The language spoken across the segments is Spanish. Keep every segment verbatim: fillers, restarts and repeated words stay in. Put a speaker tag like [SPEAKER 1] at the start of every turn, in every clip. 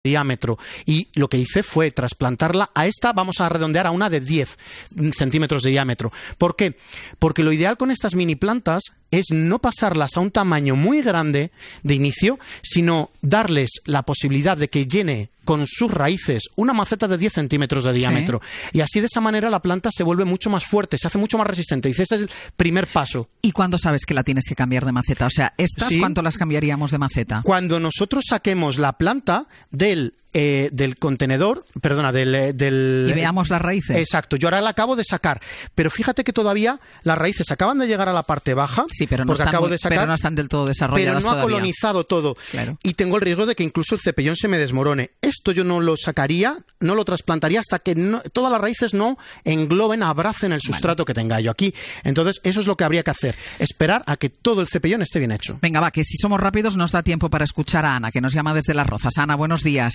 [SPEAKER 1] diámetro, y lo que hice fue trasplantarla a esta, vamos a redondear a una de diez centímetros de diámetro. ¿Por qué? Porque lo ideal con estas mini plantas es no pasarlas a un tamaño muy grande de inicio, sino darles la posibilidad de que llene con sus raíces una maceta de diez centímetros de diámetro. Sí. Y así de esa manera la planta se vuelve mucho más fuerte, se hace mucho más resistente. Dice, ese es el primer paso.
[SPEAKER 2] ¿Y cuándo sabes que la tienes que cambiar de maceta? O sea, ¿estas sí. cuánto las cambiaríamos de maceta?
[SPEAKER 1] Cuando nosotros saquemos la planta del, eh, del contenedor, perdona, del, del...
[SPEAKER 2] Y veamos las raíces.
[SPEAKER 1] Exacto, yo ahora la acabo de sacar. Pero fíjate que todavía las raíces acaban de llegar a la parte baja.
[SPEAKER 2] Sí, pero no, están,
[SPEAKER 1] acabo
[SPEAKER 2] muy,
[SPEAKER 1] de sacar,
[SPEAKER 2] pero no están del todo desarrolladas.
[SPEAKER 1] Pero no
[SPEAKER 2] todavía.
[SPEAKER 1] ha colonizado todo.
[SPEAKER 2] Claro.
[SPEAKER 1] Y tengo el riesgo de que incluso el cepellón se me desmorone. Esto yo no lo sacaría, no lo trasplantaría hasta que no, todas las raíces no engloben, abracen el sustrato vale. que tenga yo aquí. Entonces, eso es lo que habría que hacer. Esperar a que todo el cepellón esté bien hecho.
[SPEAKER 2] Venga, va, que si somos rápidos nos da tiempo para escuchar a Ana, que nos llama desde Las Rozas. Ana, buenos días.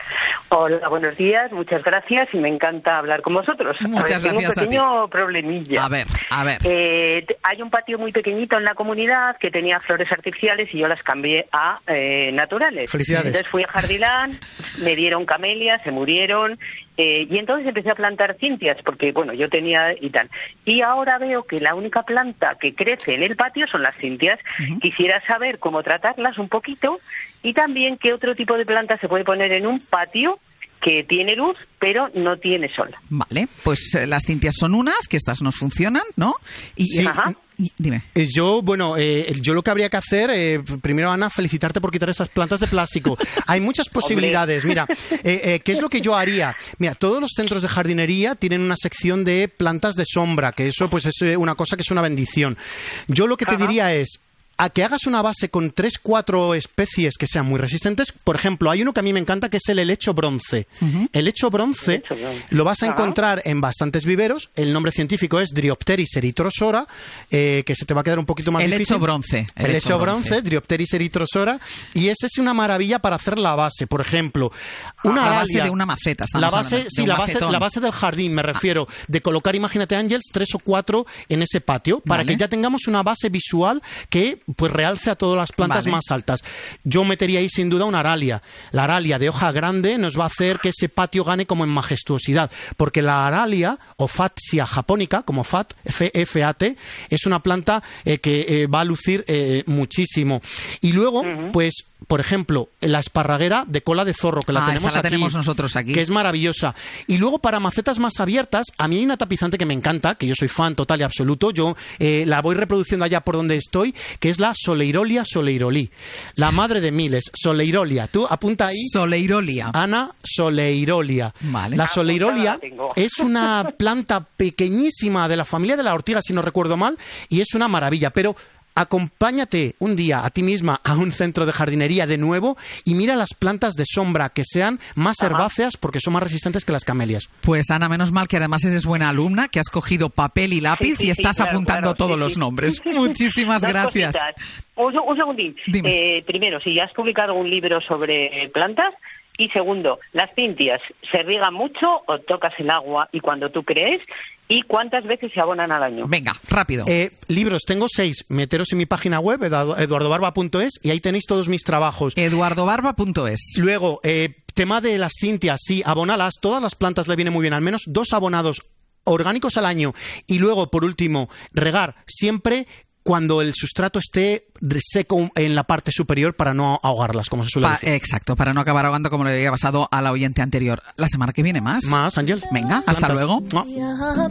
[SPEAKER 3] Hola, buenos días, muchas gracias y me encanta hablar con vosotros.
[SPEAKER 2] Muchas
[SPEAKER 3] a ver, tengo
[SPEAKER 2] gracias
[SPEAKER 3] un pequeño problemilla.
[SPEAKER 2] A ver, a ver.
[SPEAKER 3] Eh, hay un patio muy pequeñito en la comunidad que tenía flores artificiales y yo las cambié a eh, naturales.
[SPEAKER 1] Felicidades.
[SPEAKER 3] Entonces fui a Jardilán, me dieron camelias, se murieron. Eh, y entonces empecé a plantar cintias, porque, bueno, yo tenía y tal. Y ahora veo que la única planta que crece en el patio son las cintias. Uh-huh. Quisiera saber cómo tratarlas un poquito y también qué otro tipo de planta se puede poner en un patio que tiene luz, pero no tiene sol.
[SPEAKER 2] Vale, pues eh, las cintias son unas, que estas nos funcionan, ¿no? Y,
[SPEAKER 1] sí.
[SPEAKER 2] eh, y dime.
[SPEAKER 1] Eh, yo, bueno, eh, yo lo que habría que hacer, eh, primero, Ana, felicitarte por quitar esas plantas de plástico. Hay muchas posibilidades. Mira, eh, eh, ¿qué es lo que yo haría? Mira, todos los centros de jardinería tienen una sección de plantas de sombra, que eso pues es una cosa que es una bendición. Yo lo que te Ajá. diría es, a que hagas una base con tres, cuatro especies que sean muy resistentes. Por ejemplo, hay uno que a mí me encanta que es el helecho bronce. Uh-huh. El helecho bronce, el hecho bronce lo vas a encontrar en bastantes viveros. El nombre científico es Dryopteris erythrosora, eh, que se te va a quedar un poquito más
[SPEAKER 2] el
[SPEAKER 1] difícil.
[SPEAKER 2] Hecho bronce.
[SPEAKER 1] El, el hecho bronce, bronce, Dryopteris erythrosora. Y esa es una maravilla para hacer la base. Por ejemplo, una
[SPEAKER 2] la
[SPEAKER 1] base
[SPEAKER 2] de una maceta.
[SPEAKER 1] La base,
[SPEAKER 2] de
[SPEAKER 1] sí, la base, la base del jardín, me refiero. Ah. De colocar, imagínate, Ángels, tres o cuatro en ese patio, para vale. que ya tengamos una base visual que pues realce a todas las plantas vale. más altas. Yo metería ahí sin duda una aralia. La aralia de hoja grande nos va a hacer que ese patio gane como en majestuosidad, porque la aralia, o Fatsia japonica, como Fat, F F A T, es una planta eh, que eh, va a lucir eh, muchísimo. Y luego, uh-huh. pues, por ejemplo, la esparraguera de cola de zorro, que la
[SPEAKER 2] ah,
[SPEAKER 1] tenemos
[SPEAKER 2] esta la
[SPEAKER 1] aquí,
[SPEAKER 2] tenemos nosotros aquí,
[SPEAKER 1] que es maravillosa. Y luego, para macetas más abiertas, a mí hay una tapizante que me encanta, que yo soy fan total y absoluto, yo eh, la voy reproduciendo allá por donde estoy, que es la Soleirolia soleirolí, la madre de miles, Soleirolia. Tú apunta ahí.
[SPEAKER 2] Soleirolia.
[SPEAKER 1] Ana Soleirolia.
[SPEAKER 2] Vale.
[SPEAKER 1] La Soleirolia es una planta pequeñísima de la familia de la ortiga, si no recuerdo mal, y es una maravilla, pero acompáñate un día a ti misma a un centro de jardinería de nuevo y mira las plantas de sombra que sean más Ajá. herbáceas, porque son más resistentes que las camelias.
[SPEAKER 2] Pues Ana, menos mal que además eres buena alumna, que has cogido papel y lápiz sí, sí, y estás sí, claro, apuntando claro, todos sí, los sí. nombres. Muchísimas
[SPEAKER 3] Dos
[SPEAKER 2] gracias.
[SPEAKER 3] Un, un segundín. Eh, primero, si has publicado un libro sobre plantas. Y segundo, las cintias, ¿se riegan mucho o tocas el agua y cuando tú crees? ¿Y cuántas veces se abonan al año?
[SPEAKER 2] Venga, rápido.
[SPEAKER 1] Eh, libros, tengo seis. Meteros en mi página web, eduardo barba punto es, y ahí tenéis todos mis trabajos.
[SPEAKER 2] eduardo barba punto es.
[SPEAKER 1] Luego, eh, tema de las cintias, sí, abonalas. Todas las plantas le viene muy bien, al menos dos abonados orgánicos al año. Y luego, por último, regar siempre cuando el sustrato esté seco en la parte superior para no ahogarlas, como se suele
[SPEAKER 2] pa-
[SPEAKER 1] decir.
[SPEAKER 2] Exacto, para no acabar ahogando como le había pasado a la oyente anterior. La semana que viene más.
[SPEAKER 1] Más, Ángel.
[SPEAKER 2] Venga, hasta
[SPEAKER 1] Plantas.
[SPEAKER 2] luego.
[SPEAKER 1] No.